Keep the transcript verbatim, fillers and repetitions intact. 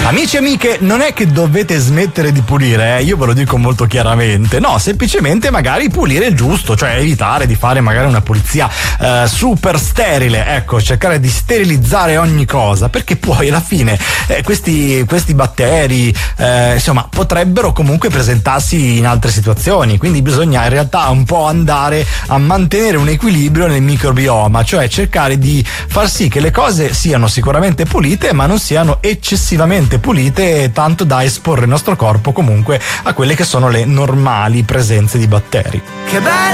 Amici e amiche, non è che dovete smettere di pulire, eh? Io ve lo dico molto chiaramente, no, semplicemente magari pulire il giusto, cioè evitare di fare magari una pulizia eh, super sterile, ecco, cercare di sterilizzare ogni cosa, perché poi alla fine eh, questi, questi batteri eh, insomma potrebbero comunque presentarsi in altre situazioni, quindi bisogna in realtà un po' andare a mantenere un equilibrio nel microbioma, cioè cercare di far sì che le cose siano sicuramente pulite ma non siano eccessivamente pulite tanto da esporre il nostro corpo comunque a quelle che sono le normali presenze di batteri. Che bello